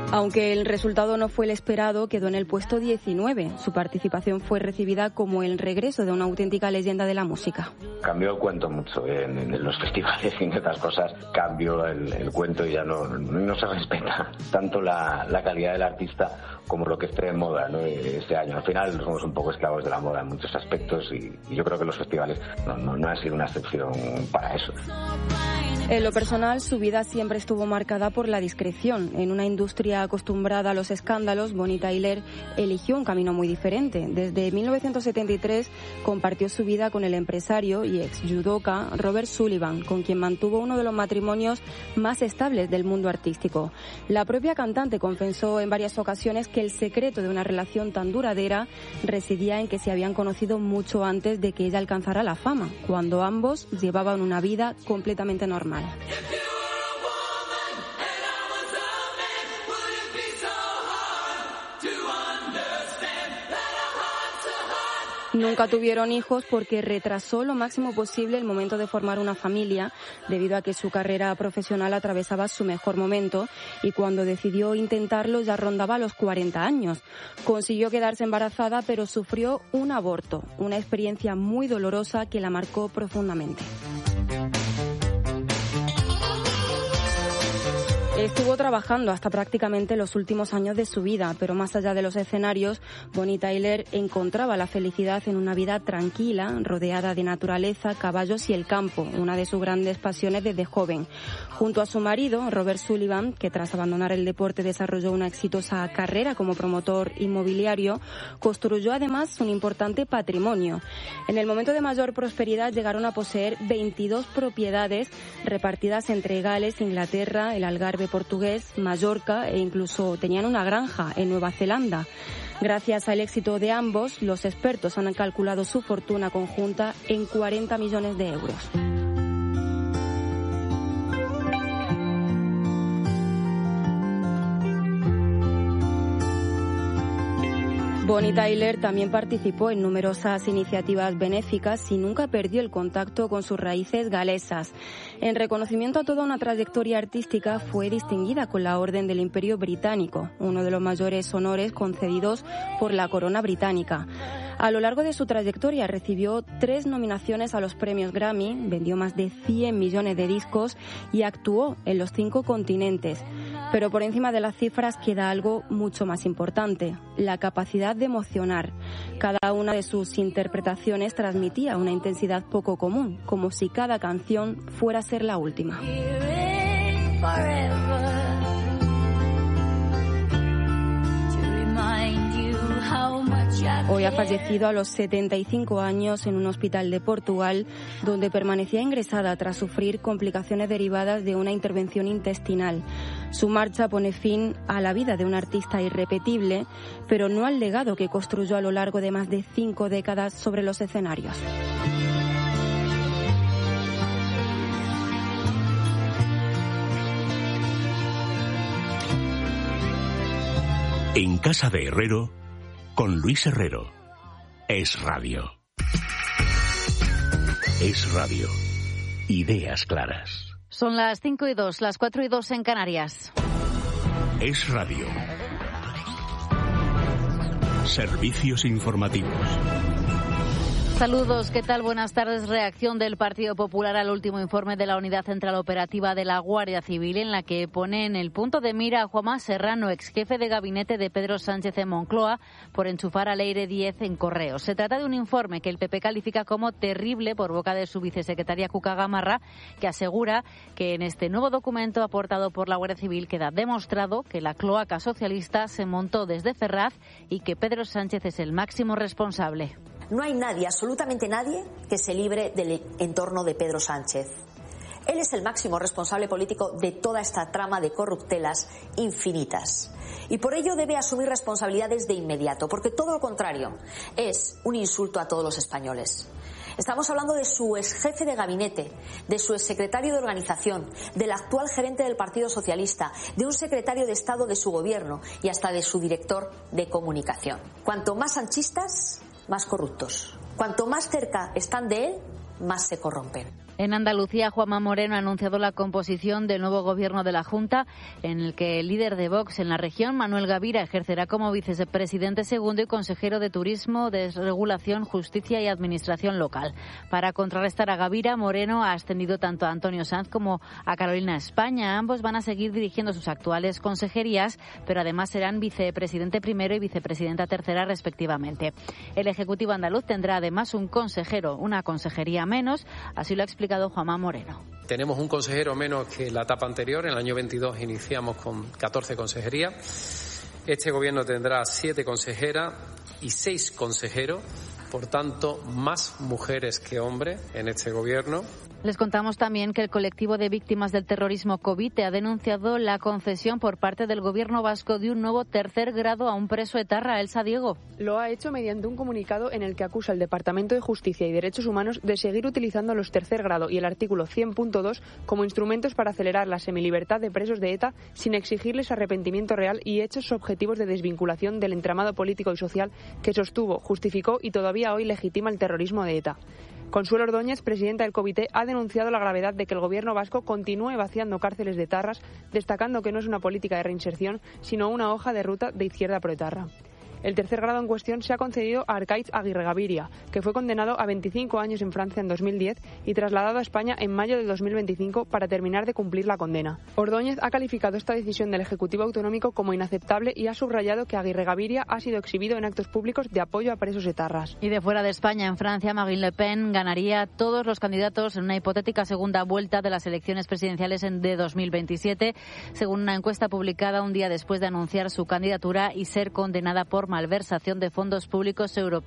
Aunque el resultado no fue el esperado, quedó en el puesto 19. Su participación fue recibida como el regreso de una auténtica leyenda de la música. Cambió el cuento mucho en los festivales y en otras cosas. Cambió el cuento y ya no se respeta tanto la calidad del artista como lo que esté en moda, ¿no? Este año. Al final somos un poco esclavos de la moda en muchos aspectos y yo creo que los festivales no han sido una excepción para eso. En lo personal, su vida siempre estuvo marcada por la discreción. En una industria acostumbrada a los escándalos, Bonnie Tyler eligió un camino muy diferente. Desde 1973 compartió su vida con el empresario y ex judoka Robert Sullivan, con quien mantuvo uno de los matrimonios más estables del mundo artístico. La propia cantante confesó en varias ocasiones que el secreto de una relación tan duradera residía en que se habían conocido mucho antes de que ella alcanzara la fama, cuando ambos llevaban una vida completamente normal. Nunca tuvieron hijos porque retrasó lo máximo posible el momento de formar una familia debido a que su carrera profesional atravesaba su mejor momento y cuando decidió intentarlo ya rondaba los 40 años. Consiguió quedarse embarazada pero sufrió un aborto, una experiencia muy dolorosa que la marcó profundamente. Estuvo trabajando hasta prácticamente los últimos años de su vida, pero más allá de los escenarios, Bonnie Tyler encontraba la felicidad en una vida tranquila, rodeada de naturaleza, caballos y el campo, una de sus grandes pasiones desde joven. Junto a su marido, Robert Sullivan, que tras abandonar el deporte desarrolló una exitosa carrera como promotor inmobiliario, construyó además un importante patrimonio. En el momento de mayor prosperidad llegaron a poseer 22 propiedades repartidas entre Gales, Inglaterra, el Algarve portugués, Mallorca e incluso tenían una granja en Nueva Zelanda. Gracias al éxito de ambos, los expertos han calculado su fortuna conjunta en 40 millones de euros. Bonnie Tyler también participó en numerosas iniciativas benéficas y nunca perdió el contacto con sus raíces galesas. En reconocimiento a toda una trayectoria artística, fue distinguida con la Orden del Imperio Británico, uno de los mayores honores concedidos por la corona británica. A lo largo de su trayectoria recibió 3 nominaciones a los premios Grammy, vendió más de 100 millones de discos y actuó en los 5 continentes. Pero por encima de las cifras queda algo mucho más importante, la capacidad de emocionar. Cada una de sus interpretaciones transmitía una intensidad poco común, como si cada canción fuera a ser la última. Hoy ha fallecido a los 75 años en un hospital de Portugal, donde permanecía ingresada tras sufrir complicaciones derivadas de una intervención intestinal. Su marcha pone fin a la vida de un artista irrepetible, pero no al legado que construyó a lo largo de más de 5 décadas sobre los escenarios. En casa de Herrero, con Luis Herrero. Es Radio. Es Radio. Ideas claras. Son las 5:02, las 4:02 en Canarias. Es Radio. Servicios informativos. Saludos, ¿qué tal? Buenas tardes. Reacción del Partido Popular al último informe de la Unidad Central Operativa de la Guardia Civil, en la que pone en el punto de mira a Juanma Serrano, ex jefe de gabinete de Pedro Sánchez en Moncloa, por enchufar a Leire 10 en Correos. Se trata de un informe que el PP califica como terrible por boca de su vicesecretaria Cuca Gamarra, que asegura que en este nuevo documento aportado por la Guardia Civil queda demostrado que la cloaca socialista se montó desde Ferraz y que Pedro Sánchez es el máximo responsable. No hay nadie, absolutamente nadie, que se libre del entorno de Pedro Sánchez. Él es el máximo responsable político de toda esta trama de corruptelas infinitas. Y por ello debe asumir responsabilidades de inmediato, porque todo lo contrario es un insulto a todos los españoles. Estamos hablando de su exjefe de gabinete, de su exsecretario de organización, del actual gerente del Partido Socialista, de un secretario de Estado de su gobierno y hasta de su director de comunicación. Cuanto más sanchistas, más corruptos. Cuanto más cerca están de él, más se corrompen. En Andalucía, Juanma Moreno ha anunciado la composición del nuevo gobierno de la Junta, en el que el líder de Vox en la región, Manuel Gavira, ejercerá como vicepresidente segundo y consejero de Turismo, Desregulación, Justicia y Administración Local. Para contrarrestar a Gavira, Moreno ha ascendido tanto a Antonio Sanz como a Carolina España. Ambos van a seguir dirigiendo sus actuales consejerías, pero además serán vicepresidente primero y vicepresidenta tercera respectivamente. El Ejecutivo andaluz tendrá además un consejero, una consejería menos, así lo ha explicado Juanma Moreno. Tenemos un consejero menos que la etapa anterior. En el año 22 iniciamos con 14 consejerías. Este gobierno tendrá 7 consejeras y 6 consejeros. Por tanto, más mujeres que hombres en este gobierno. Les contamos también que el colectivo de víctimas del terrorismo COVID ha denunciado la concesión por parte del Gobierno vasco de un nuevo tercer grado a un preso etarra, Elsa Diego. Lo ha hecho mediante un comunicado en el que acusa al Departamento de Justicia y Derechos Humanos de seguir utilizando los tercer grado y el artículo 100.2 como instrumentos para acelerar la semilibertad de presos de ETA sin exigirles arrepentimiento real y hechos objetivos de desvinculación del entramado político y social que sostuvo, justificó y todavía hoy legitima el terrorismo de ETA. Consuelo Ordóñez, presidenta del Comité, ha denunciado la gravedad de que el Gobierno vasco continúe vaciando cárceles de etarras, destacando que no es una política de reinserción, sino una hoja de ruta de izquierda proetarra. El tercer grado en cuestión se ha concedido a Arkaitz Aguirregaviria, que fue condenado a 25 años en Francia en 2010 y trasladado a España en mayo de 2025 para terminar de cumplir la condena. Ordóñez ha calificado esta decisión del Ejecutivo Autonómico como inaceptable y ha subrayado que Aguirregaviria ha sido exhibido en actos públicos de apoyo a presos etarras. Y de fuera de España, en Francia, Marine Le Pen ganaría todos los candidatos en una hipotética segunda vuelta de las elecciones presidenciales de 2027, según una encuesta publicada un día después de anunciar su candidatura y ser condenada por malversación de fondos públicos europeos.